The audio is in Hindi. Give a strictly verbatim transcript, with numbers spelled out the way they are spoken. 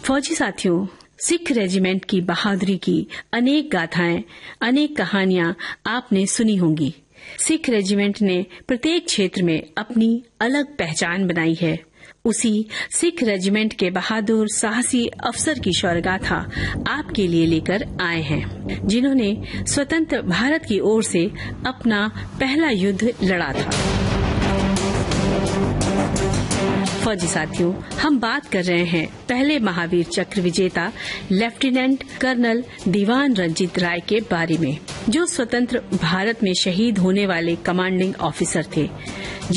फौजी साथियों, सिख रेजिमेंट की बहादुरी की अनेक गाथाएं, अनेक कहानियां आपने सुनी होंगी। सिख रेजिमेंट ने प्रत्येक क्षेत्र में अपनी अलग पहचान बनाई है। उसी सिख रेजिमेंट के बहादुर साहसी अफसर की शौर्यगाथा आपके लिए लेकर आए हैं, जिन्होंने स्वतंत्र भारत की ओर से अपना पहला युद्ध लड़ा था। फौजी साथियों, हम बात कर रहे हैं पहले महावीर चक्र विजेता लेफ्टिनेंट कर्नल दीवान रंजीत राय के बारे में, जो स्वतंत्र भारत में शहीद होने वाले कमांडिंग ऑफिसर थे,